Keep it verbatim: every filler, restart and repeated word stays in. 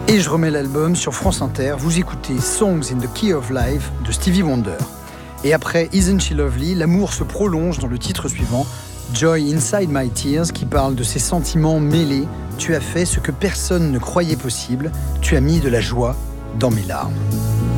Et je remets l'album sur France Inter. Vous écoutez Songs in the Key of Life de Stevie Wonder. Et après Isn't She Lovely, l'amour se prolonge dans le titre suivant, Joy Inside My Tears, qui parle de ses sentiments mêlés. Tu as fait ce que personne ne croyait possible. Tu as mis de la joie dans mes larmes.